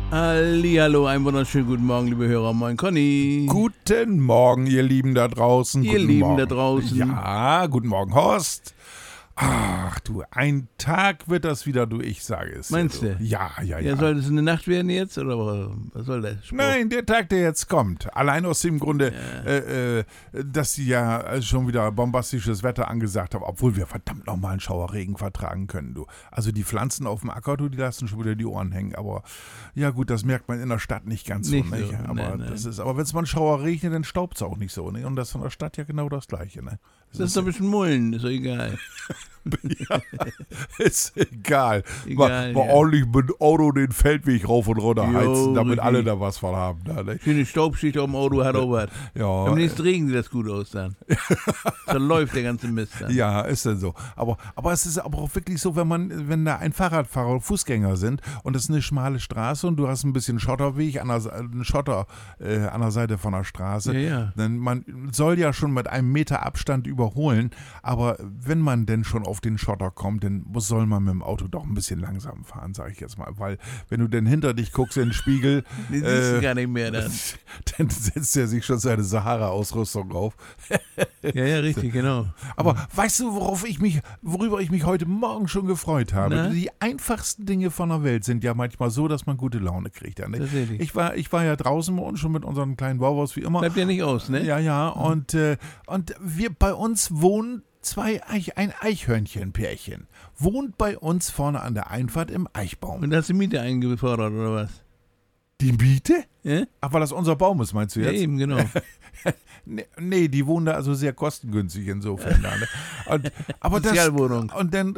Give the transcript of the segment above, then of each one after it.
Hallihallo, einen wunderschönen guten Morgen, liebe Hörer. Moin, Conny. Guten Morgen, ihr Lieben da draußen. Ihr Guten Lieben Morgen. da draußen. Ja, guten Morgen, Horst. Ach du, ein Tag wird das wieder, du, ich sage es. Meinst du? Ja. Ja, soll das eine Nacht werden jetzt, oder was soll das? Spruch? Nein, der Tag, der jetzt kommt. Allein aus dem Grunde, dass sie ja schon wieder bombastisches Wetter angesagt haben, obwohl wir verdammt nochmal einen Schauerregen vertragen können, du. Also die Pflanzen auf dem Acker, du, die lassen schon wieder die Ohren hängen. Aber ja gut, das merkt man in der Stadt nicht ganz Nicht so, nicht? so, Aber nein. aber wenn es mal einen Schauer regnet, dann staubt es auch nicht so, ne? Und das ist in der Stadt ja genau das Gleiche, ne? Das ist doch ein bisschen Mullen, ist doch egal. Ja, ist egal. Egal, Mal ja. ordentlich mit dem Auto den Feldweg rauf und runter Jo, heizen, damit richtig. alle da was von haben. Ne? Schöne Staubschicht auf dem Auto hat auch was. Ja, Am nächsten Regen sieht das gut aus dann. Dann läuft der ganze Mist dann. ja, ist denn so. Aber es ist aber auch wirklich so, wenn da ein Fahrradfahrer und Fußgänger sind und es ist eine schmale Straße und du hast ein bisschen Schotterweg, einen Schotter an der Seite von der Straße, Ja. dann man soll ja schon mit einem Meter Abstand überholen, aber wenn man denn schon auf den Schotter kommt, dann soll man mit dem Auto doch ein bisschen langsam fahren, sage ich jetzt mal, weil wenn du denn hinter dich guckst in den Spiegel, Den siehst du gar nicht mehr dann. dann setzt er sich schon seine Sahara-Ausrüstung auf. Ja, richtig, genau. Aber weißt du, worüber ich mich heute Morgen schon gefreut habe? Na? Die einfachsten Dinge von der Welt sind ja manchmal so, dass man gute Laune kriegt. Ja, ne? Tatsächlich. Ich war ja draußen bei uns schon mit unseren kleinen Bauhaus wie immer. Bleibt ja nicht aus, ne? Ja, und wir bei uns wohnen ein Eichhörnchenpärchen. Wohnt bei uns vorne an der Einfahrt im Eichbaum. Und da hast du Miete eingefordert, oder was? Die Miete? Ja? Ach, weil das unser Baum ist, meinst du Ja, jetzt? eben, genau. Nee, die wohnen da also sehr kostengünstig insofern. Da, ne? Aber Sozialwohnung. Und dann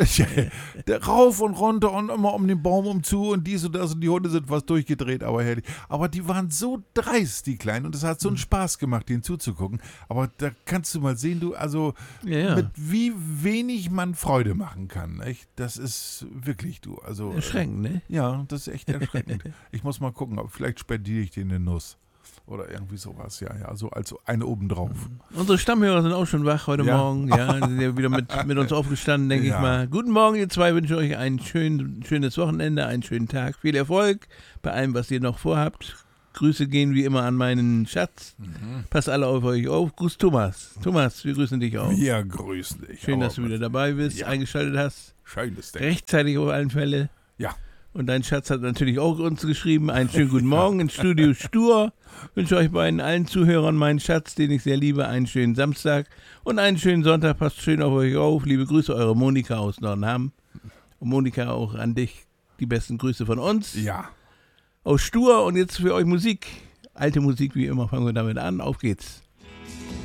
rauf und runter und immer um den Baum umzu und dies und das und die Hunde sind fast durchgedreht, aber herrlich. Aber die waren so dreist, die Kleinen, und es hat so einen Spaß gemacht, denen zuzugucken. Aber da kannst du mal sehen, du, also Ja. mit wie wenig man Freude machen kann. Nicht? Das ist wirklich, du. Also, Erschreckend, ne? ja, das ist echt erschreckend. Ich muss mal gucken, ob vielleicht spendiere ich denen eine Nuss. Oder irgendwie sowas, ja, so als eine obendrauf. Unsere Stammhörer sind auch schon wach heute Ja. Morgen. Ja, die sind ja wieder mit uns aufgestanden, denke Ja. ich mal. Guten Morgen, ihr zwei. Wünsche euch ein schönes Wochenende, einen schönen Tag. Viel Erfolg bei allem, was ihr noch vorhabt. Grüße gehen wie immer an meinen Schatz. Passt alle auf euch auf. Gruß Thomas. Thomas, wir grüßen dich auch. Wir grüßen dich. Schön, dass du wieder dabei bist, Ja. eingeschaltet hast. Schönes Ding. Rechtzeitig auf allen Fälle. Ja. Und dein Schatz hat natürlich auch uns geschrieben. Einen schönen guten Morgen ins Studio Stur. Wünsche euch beiden allen Zuhörern, meinen Schatz, den ich sehr liebe, einen schönen Samstag und einen schönen Sonntag. Passt schön auf euch auf. Liebe Grüße, eure Monika aus Nordenham. Und Monika, auch an dich die besten Grüße von uns. Ja. Aus Stur und jetzt für euch Musik. Alte Musik wie immer, fangen wir damit an. Auf geht's.